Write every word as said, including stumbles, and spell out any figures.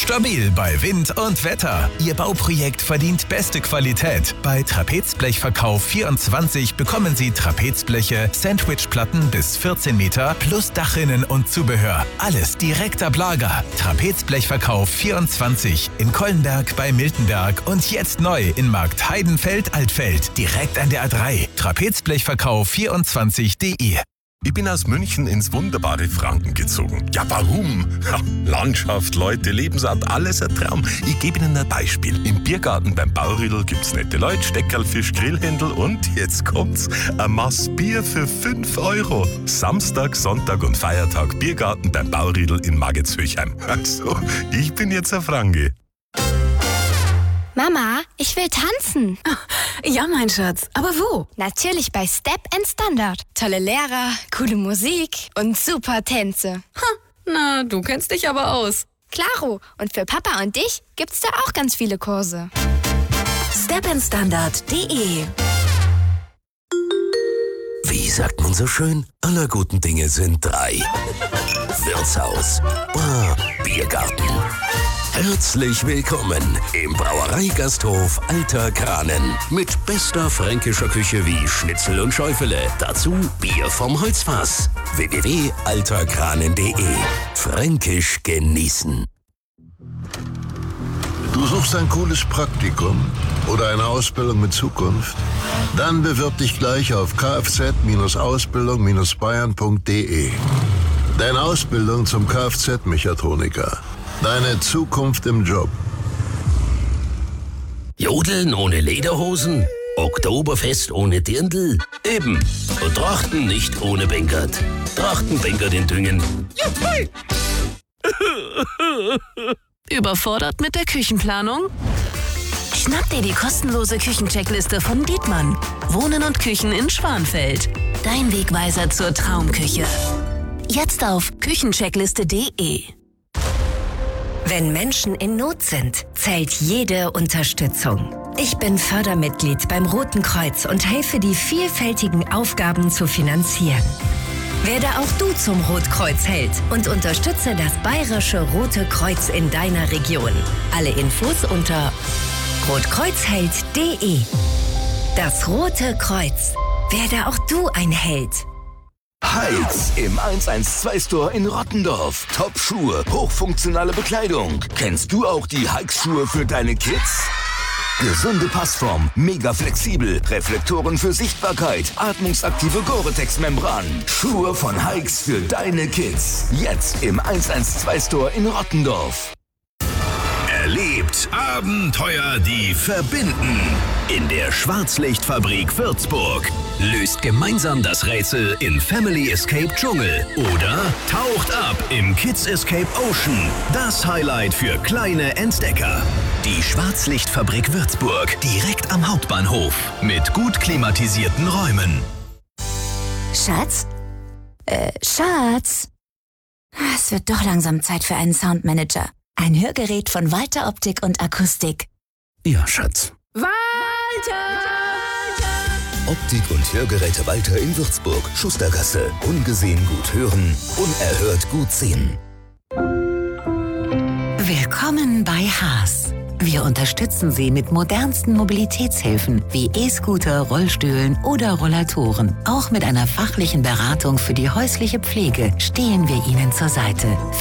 Stabil bei Wind und Wetter. Ihr Bauprojekt verdient beste Qualität. Bei Trapezblechverkauf vierundzwanzig bekommen Sie Trapezbleche, Sandwichplatten bis vierzehn Meter plus Dachrinnen und Zubehör. Alles direkt ab Lager. Trapezblechverkauf vierundzwanzig in Kollenberg bei Miltenberg und jetzt neu in Markt Heidenfeld-Altfeld. Direkt an der A drei. Trapezblechverkauf vierundzwanzig punkt de. Ich bin aus München ins wunderbare Franken gezogen. Ja, warum? Ja, Landschaft, Leute, Lebensart, alles ein Traum. Ich gebe Ihnen ein Beispiel. Im Biergarten beim Bauriedl gibt's nette Leute, Steckerl, Fisch, Grillhändel und jetzt kommt's, ein Maß Bier für fünf Euro. Samstag, Sonntag und Feiertag Biergarten beim Bauriedl in Maggetshöchheim. Also, ich bin jetzt ein Franke. Mama, ich will tanzen. Ja, mein Schatz. Aber wo? Natürlich bei Step and Standard. Tolle Lehrer, coole Musik und super Tänze. Ha, na, du kennst dich aber aus. Klaro. Und für Papa und dich gibt's da auch ganz viele Kurse. step and standard punkt de. Wie sagt man so schön? Aller guten Dinge sind drei. Wirtshaus, Bar, Biergarten. Herzlich willkommen im Brauereigasthof Alter Kranen. Mit bester fränkischer Küche wie Schnitzel und Schäufele. Dazu Bier vom Holzfass. w w w punkt alterkranen punkt de. Fränkisch genießen. Du suchst ein cooles Praktikum oder eine Ausbildung mit Zukunft? Dann bewirb dich gleich auf kfz Ausbildung bayern punkt de. Deine Ausbildung zum Kfz-Mechatroniker. Deine Zukunft im Job. Jodeln ohne Lederhosen? Oktoberfest ohne Dirndl? Eben. Und Trachten nicht ohne Bänkert. Trachten Bänkert in Düngen. Überfordert mit der Küchenplanung? Schnapp dir die kostenlose Küchencheckliste von Dietmann. Wohnen und Küchen in Schwanfeld. Dein Wegweiser zur Traumküche. Jetzt auf küchencheckliste punkt de. Wenn Menschen in Not sind, zählt jede Unterstützung. Ich bin Fördermitglied beim Roten Kreuz und helfe, die vielfältigen Aufgaben zu finanzieren. Werde auch du zum Rotkreuz-Held und unterstütze das Bayerische Rote Kreuz in deiner Region. Alle Infos unter rotkreuzheld punkt de. Das Rote Kreuz. Werde auch du ein Held. Hikes im eins eins zwei Store in Rottendorf. Top-Schuhe, hochfunktionale Bekleidung. Kennst du auch die Hikes-Schuhe für deine Kids? Gesunde Passform, mega flexibel, Reflektoren für Sichtbarkeit, atmungsaktive Gore-Tex-Membran. Schuhe von Hikes für deine Kids. Jetzt im eins eins zwei Store in Rottendorf. Erlebt Abenteuer, die verbinden. In der Schwarzlichtfabrik Würzburg. Löst gemeinsam das Rätsel in Family Escape Dschungel. Oder taucht ab im Kids Escape Ocean. Das Highlight für kleine Entdecker. Die Schwarzlichtfabrik Würzburg. Direkt am Hauptbahnhof. Mit gut klimatisierten Räumen. Schatz? Äh, Schatz? Es wird doch langsam Zeit für einen Soundmanager. Ein Hörgerät von Walter Optik und Akustik. Ja, Schatz. Walter! Optik und Hörgeräte Walter in Würzburg. Schustergasse. Ungesehen gut hören, unerhört gut sehen. Willkommen bei Haas. Wir unterstützen Sie mit modernsten Mobilitätshilfen wie E-Scooter, Rollstühlen oder Rollatoren. Auch mit einer fachlichen Beratung für die häusliche Pflege stehen wir Ihnen zur Seite.